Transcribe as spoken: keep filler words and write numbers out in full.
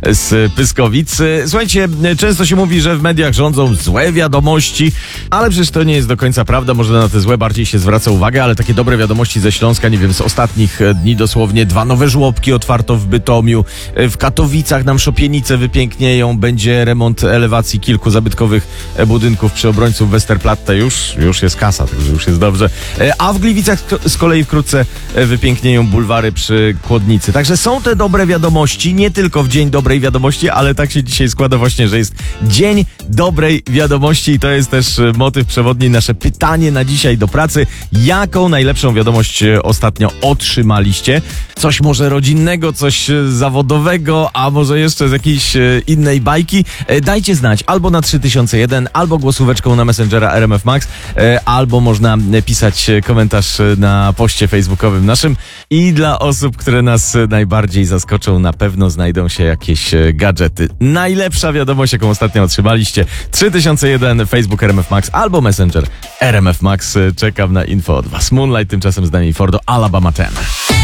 z Pyskowic. Słuchajcie, często się mówi, że w mediach rządzą złe wiadomości, ale przecież to nie jest do końca prawda. Może na te złe bardziej się zwraca uwagę, ale takie dobre wiadomości ze Śląska, nie wiem, z ostatnich dni dosłownie dwa nowe żłobki otwarto w Bytomiu. W Katowicach nam szopienice wypięknieją. Będzie remont elewacji kilku zabytkowych budynków przy obrońcu Westerplatte. Już, już jest kasa, także już jest dobrze. A w Gliwicach z kolei wkrótce wypięknieją bulwary przy Kłodnicy. Także są te dobre wiadomości, nie tylko w Dzień Dobrej Wiadomości, ale tak się dzisiaj składa właśnie, że jest Dzień Dobrej Wiadomości i to jest też motyw przewodni, nasze pytanie na dzisiaj do pracy. Jaką najlepszą wiadomość ostatnio otrzymaliście? Coś może rodzinnego, coś zawodowego, a może jeszcze z jakiejś innej bajki? Dajcie znać albo na trzy tysiące jeden, albo głosóweczką na Messengera R M F Max, albo można pisać komentarz na poście facebookowym naszym. I dla osób, które nas najbardziej zaskoczą, na pewno znajdą się jakieś gadżety. Najlepsza wiadomość, jaką ostatnio otrzymaliście. trzy tysiące jeden, Facebook R M F Max albo Messenger R M F Max. Czekam na info od was. Moonlight tymczasem z nami Fordo, Alabama ten.